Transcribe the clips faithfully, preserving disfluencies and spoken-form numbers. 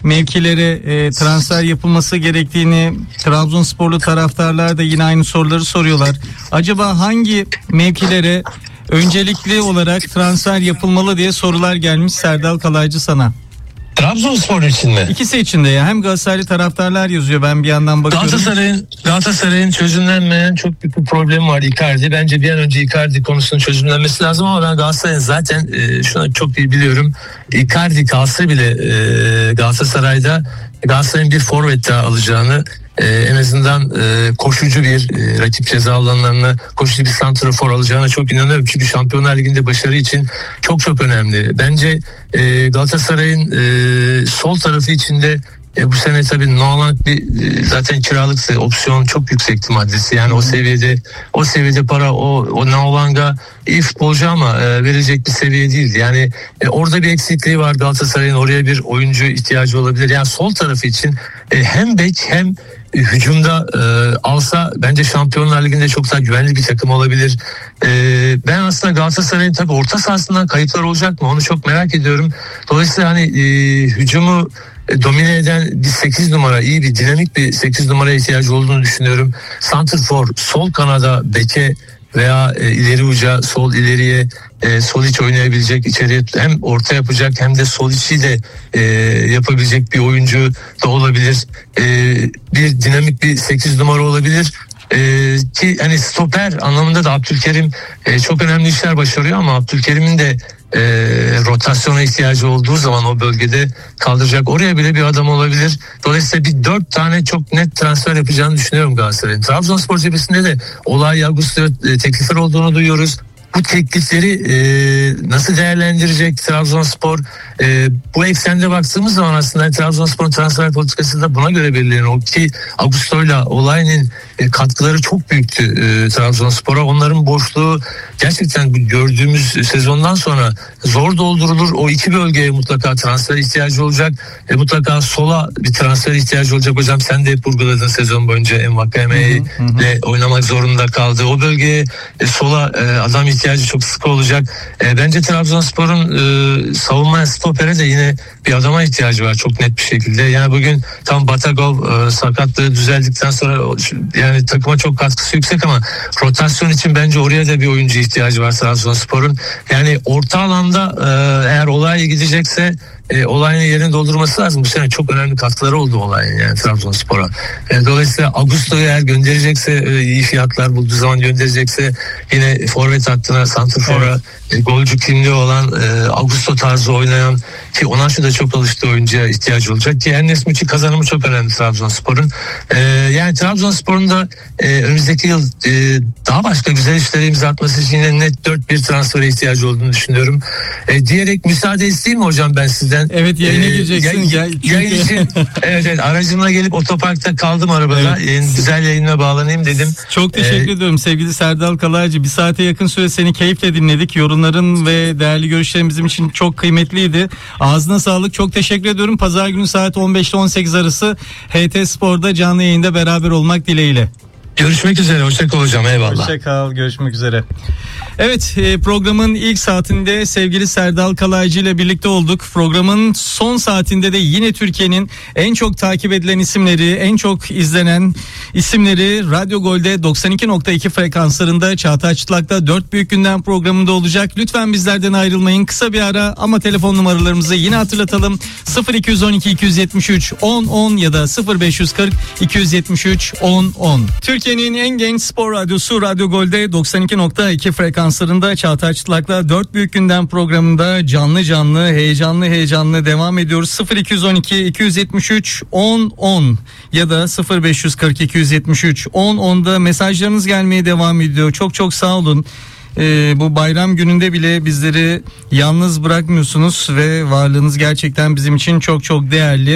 mevkilere e, transfer yapılması gerektiğini Trabzonsporlu taraftarlar da yine aynı soruları soruyorlar. Acaba hangi mevkilere öncelikli olarak transfer yapılmalı diye sorular gelmiş Serdal Kalaycı sana. Trabzonspor için mi? İkisi için de ya. Hem Galatasaraylı taraftarlar yazıyor, ben bir yandan bakıyorum. Galatasaray'ın Galatasaray'ın çözümlenmeyen çok büyük bir problemi var, Icardi. Bence bir an önce Icardi konusunun çözümlenmesi lazım ama ben Galatasaray'ın zaten e, şunu çok iyi biliyorum. Icardi kalsa bile e, Galatasaray'da Galatasaray'ın bir forvet daha alacağını, Ee, en azından e, koşucu bir e, rakip ceza alanlarına koşucu bir santrafor alacağına çok inanıyorum. Çünkü Şampiyonlar Ligi'nde başarı için çok çok önemli. Bence e, Galatasaray'ın e, sol tarafı içinde e, bu sene tabii Nolan bir e, zaten kiralıksa opsiyon çok yüksekti maddesi. Yani o seviyede o seviyede para o o Nolan'a iyi futbolcu ama e, verecek bir seviye değildi. Yani e, orada bir eksikliği var Galatasaray'ın, oraya bir oyuncu ihtiyacı olabilir. Yani sol tarafı için e, hem bek hem hücumda e, alsa bence Şampiyonlar Ligi'nde çok daha güvenli bir takım olabilir. E, ben aslında Galatasaray'ın tabii orta sahasından kayıplar olacak mı onu çok merak ediyorum. Dolayısıyla hani e, hücumu domine eden bir sekiz numara, iyi bir dinamik bir sekiz numaraya ihtiyacı olduğunu düşünüyorum. Santrfor, sol kanada beke veya e, ileri uca, sol ileriye e, sol iç oynayabilecek, içeriye hem orta yapacak hem de sol içi de e, yapabilecek bir oyuncu da olabilir. E, bir dinamik bir sekiz numara olabilir. Ee, ki hani stoper anlamında da Abdülkerim e, çok önemli işler başarıyor ama Abdülkerim'in de e, rotasyona ihtiyacı olduğu zaman o bölgede kaldıracak oraya bile bir adam olabilir. Dolayısıyla bir dört tane çok net transfer yapacağını düşünüyorum Galatasaray'ın. Trabzonspor cephesinde de Olay Ağustos e, teklifler olduğunu duyuyoruz. Bu teklifleri e, nasıl değerlendirecek Trabzonspor? E, bu eksende baktığımız zaman aslında Trabzonspor'un transfer politikası da buna göre belirleniyor. Ki Ağustos'la Olay'ın e, katkıları çok büyüktü e, Trabzonspor'a. Onların boşluğu gerçekten gördüğümüz sezondan sonra zor doldurulur. O iki bölgeye mutlaka transfer ihtiyacı olacak. E, mutlaka sola bir transfer ihtiyacı olacak. Hocam sen de hep vurguladın sezon boyunca Envakame ile oynamak zorunda kaldı. O bölgeye e, sola e, adam ihtiyacı çok sık olacak. E, bence Trabzonspor'un e, savunma stopere de yine bir adama ihtiyacı var çok net bir şekilde. Yani bugün tam Batagov e, sakatlığı düzeldikten sonra yani takıma çok katkısı yüksek ama rotasyon için bence oraya da bir oyuncu ihtiyacı var Trabzonspor'un. Yani orta alanda e, eğer Olay gidecekse E, Olay'ın yerini doldurması lazım. Bu sene çok önemli katkıları oldu Olay'ın yani Trabzonspor'a. E, dolayısıyla Ağustos'u eğer gönderecekse e, iyi fiyatlar bulduğu zaman gönderecekse yine forvet hattına, santrfora evet. e, golcü kimliği olan e, Ağustos tarzı oynayan ki Onaçu da çok alıştığı oyuncuya ihtiyacı olacak ki Enes Müçi kazanımı çok önemli Trabzonspor'un. E, yani Trabzonspor'un da e, önümüzdeki yıl e, daha başka güzel işlere imza atması için yine net dört bir transfere ihtiyacı olduğunu düşünüyorum. E, diyerek müsaade isteyeyim mi hocam ben sizden? Evet yayına ee, gireceksin. Yay, yayın için evet, evet aracımla gelip otoparkta kaldım arabada. Evet. Yayın, güzel yayına bağlanayım dedim. Çok teşekkür ee, ediyorum sevgili Serdal Kalaycı. Bir saate yakın süre seni keyifle dinledik. Yorumların ve değerli görüşlerin bizim için çok kıymetliydi. Ağzına sağlık. Çok teşekkür ediyorum. Pazar günü saat on beş ile on sekiz arası H T Spor'da canlı yayında beraber olmak dileğiyle. Görüşmek üzere. Hoşçakal hocam. Eyvallah. Hoşçakal. Görüşmek üzere. Evet, programın ilk saatinde sevgili Serdal Kalaycı ile birlikte olduk. Programın son saatinde de yine Türkiye'nin en çok takip edilen isimleri, en çok izlenen isimleri Radyo Gol'de doksan iki nokta iki frekanslarında Çağatay Çıtlak'ta dört büyük gündem programında olacak. Lütfen bizlerden ayrılmayın. Kısa bir ara ama telefon numaralarımızı yine hatırlatalım. sıfır iki on iki iki yetmiş üç on on ya da sıfır beş kırk iki yetmiş üç on on. Türkiye'nin en genç spor radyosu Radyo Gol'de doksan iki nokta iki frekanslarında Çağatay Çıtlak'la dört büyük gündem programında canlı canlı heyecanlı heyecanlı devam ediyoruz. sıfır iki on iki iki yetmiş üç on on ya da sıfır beş kırk iki yetmiş üç on on'da mesajlarınız gelmeye devam ediyor. Çok çok sağ olun. Ee, bu bayram gününde bile bizleri yalnız bırakmıyorsunuz ve varlığınız gerçekten bizim için çok çok değerli.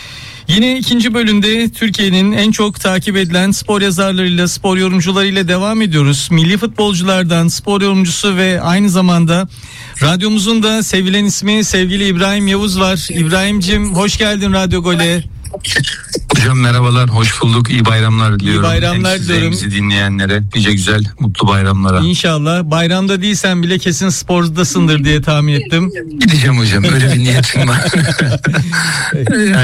Yine ikinci bölümde Türkiye'nin en çok takip edilen spor yazarlarıyla, spor yorumcularıyla devam ediyoruz. Milli futbolculardan spor yorumcusu ve aynı zamanda radyomuzun da sevilen ismi sevgili İbrahim Yavuz var. İbrahim'cim hoş geldin Radyo Gol'e. Hocam merhabalar, hoş bulduk. İyi bayramlar diliyorum. İyi bayramlar diliyorum. Bizi dinleyenlere nice güzel, mutlu bayramlara. İnşallah. Bayramda değilsen bile kesin spordasındır diye tahmin ettim. Gideceğim hocam, öyle bir niyetim var.